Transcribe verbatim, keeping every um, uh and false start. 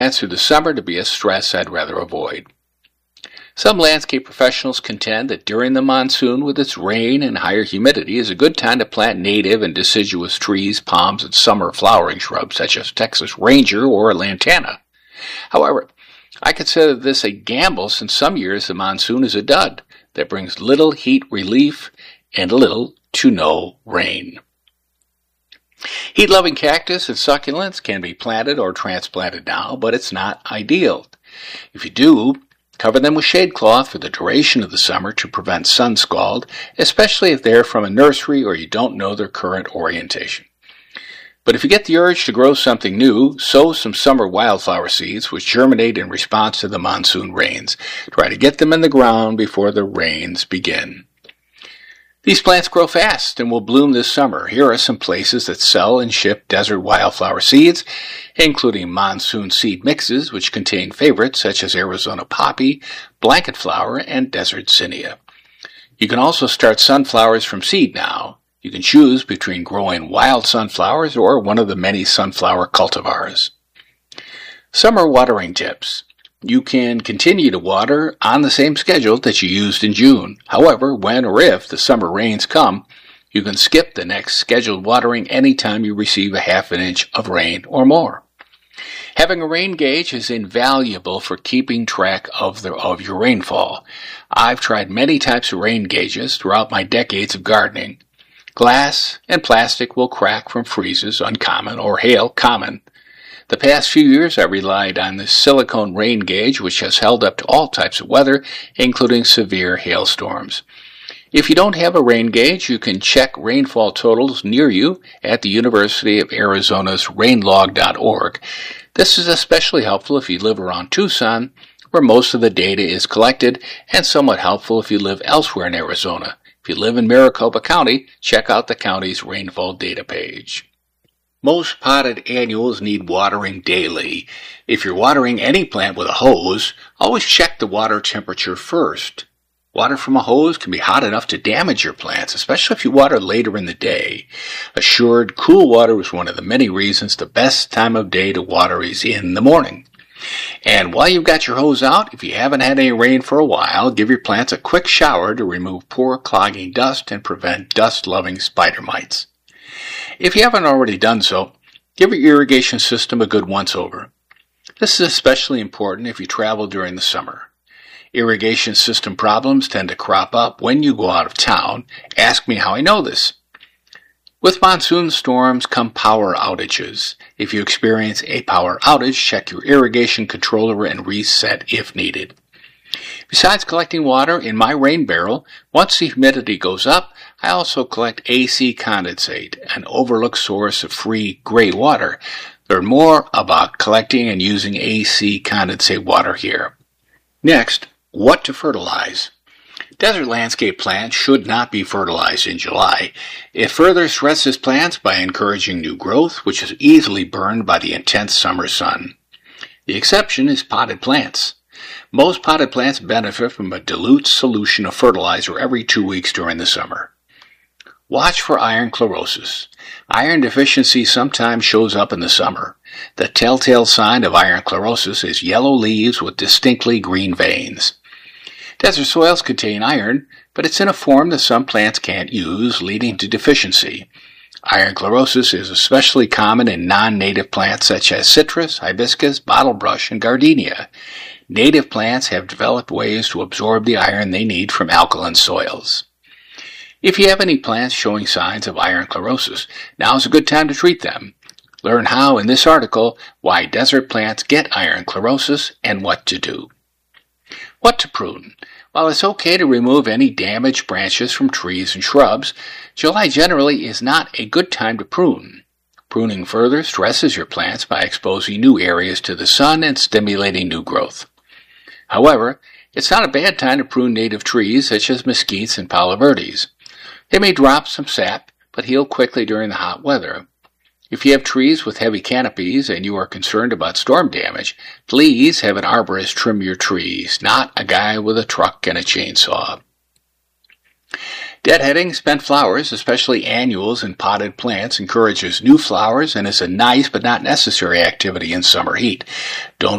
plants through the summer to be a stress I'd rather avoid. Some landscape professionals contend that during the monsoon with its rain and higher humidity is a good time to plant native and deciduous trees, palms, and summer flowering shrubs such as Texas Ranger or lantana. However, I consider this a gamble since some years the monsoon is a dud that brings little heat relief and little to no rain. Heat-loving cactus and succulents can be planted or transplanted now, but it's not ideal. If you do, cover them with shade cloth for the duration of the summer to prevent sun scald, especially if they're from a nursery or you don't know their current orientation. But if you get the urge to grow something new, sow some summer wildflower seeds which germinate in response to the monsoon rains. Try to get them in the ground before the rains begin. These plants grow fast and will bloom this summer. Here are some places that sell and ship desert wildflower seeds, including monsoon seed mixes, which contain favorites such as Arizona poppy, blanket flower, and desert zinnia. You can also start sunflowers from seed now. You can choose between growing wild sunflowers or one of the many sunflower cultivars. Summer watering tips. You can continue to water on the same schedule that you used in June. However, when or if the summer rains come, you can skip the next scheduled watering anytime you receive a half an inch of rain or more. Having a rain gauge is invaluable for keeping track of, the, of your rainfall. I've tried many types of rain gauges throughout my decades of gardening. Glass and plastic will crack from freezes, uncommon, or hail, common. The past few years I relied on the silicone rain gauge, which has held up to all types of weather, including severe hailstorms. If you don't have a rain gauge, you can check rainfall totals near you at the University of Arizona's rain log dot org. This is especially helpful if you live around Tucson, where most of the data is collected, and somewhat helpful if you live elsewhere in Arizona. If you live in Maricopa County, check out the county's rainfall data page. Most potted annuals need watering daily. If you're watering any plant with a hose, always check the water temperature first. Water from a hose can be hot enough to damage your plants, especially if you water later in the day. Assured cool water is one of the many reasons the best time of day to water is in the morning. And while you've got your hose out, if you haven't had any rain for a while, give your plants a quick shower to remove poor clogging dust and prevent dust-loving spider mites. If you haven't already done so, give your irrigation system a good once-over. This is especially important if you travel during the summer. Irrigation system problems tend to crop up when you go out of town. Ask me how I know this. With monsoon storms come power outages. If you experience a power outage, check your irrigation controller and reset if needed. Besides collecting water in my rain barrel, once the humidity goes up, I also collect A C condensate, an overlooked source of free gray water. Learn more about collecting and using A C condensate water here. Next, what to fertilize. Desert landscape plants should not be fertilized in July. It further stresses plants by encouraging new growth, which is easily burned by the intense summer sun. The exception is potted plants. Most potted plants benefit from a dilute solution of fertilizer every two weeks during the summer. Watch for iron chlorosis. Iron deficiency sometimes shows up in the summer. The telltale sign of iron chlorosis is yellow leaves with distinctly green veins. Desert soils contain iron, but it's in a form that some plants can't use, leading to deficiency. Iron chlorosis is especially common in non-native plants such as citrus, hibiscus, bottlebrush, and gardenia. Native plants have developed ways to absorb the iron they need from alkaline soils. If you have any plants showing signs of iron chlorosis, now is a good time to treat them. Learn how in this article why desert plants get iron chlorosis and what to do. What to prune? While it's okay to remove any damaged branches from trees and shrubs, July generally is not a good time to prune. Pruning further stresses your plants by exposing new areas to the sun and stimulating new growth. However, it's not a bad time to prune native trees such as mesquites and palo verdes. They may drop some sap, but heal quickly during the hot weather. If you have trees with heavy canopies and you are concerned about storm damage, please have an arborist trim your trees, not a guy with a truck and a chainsaw. Deadheading spent flowers, especially annuals and potted plants, encourages new flowers and is a nice but not necessary activity in summer heat. Don't